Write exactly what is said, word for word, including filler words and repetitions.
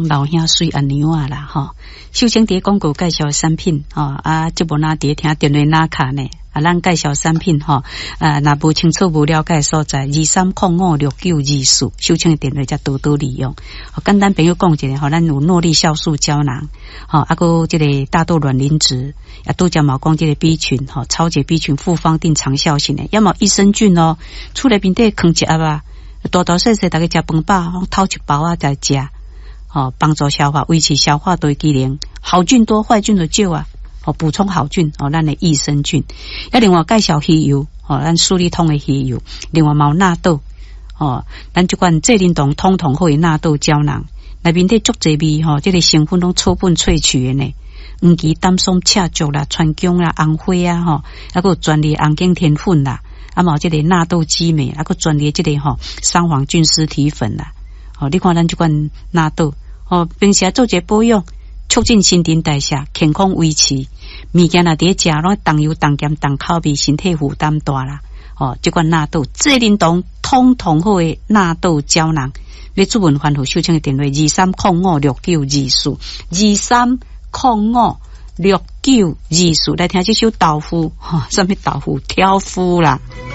讲老兄水安牛啊啦吼。秀清伫广告介绍产品吼，啊，即无那伫听电话那卡呢，啊，咱介绍产品吼，啊，若无清楚无了解所在，二三零五六九二四，秀清的电话才多多利用。简单朋友讲一下吼，咱有诺力酵素胶囊，吼，啊个即个大豆卵磷脂，啊，拄则毛讲即个 B 群吼，超解 B 群复方定长效型的，要么益生菌哦，出来面底囥一盒啊，大大细细大家食饭饱，偷一包啊再食。哦，帮助消化，维持消化对机能，好菌多，坏菌就少啊。哦，补充好菌，哦，咱的益生菌。要另外介绍鱼油，哦，咱舒力通的鱼油，另外毛纳豆，哦，咱这款这灵动通通好的纳豆胶囊，内面的足侪味，吼、哦，这个成分拢草本萃取的呢。黄芪、丹松、赤竹啦、川芎啦、红花啊，吼、哦，还有专利红景天粉啦，啊，毛这个纳豆激酶，还有专利这个吼三黄菌丝体粉啦。哦，你看咱这款纳豆。哦，平时做一个保养，促进新陈代谢，健康维持。物件若伫食，拢重油、重咸、重口味，身体负担大啦。哦，这款纳豆、这灵动通通好的纳豆胶囊，要主文番号秀清的电话二三零五六九二四，二三零五六九二四，来听这首豆腐，哈、哦，什么豆腐挑夫啦。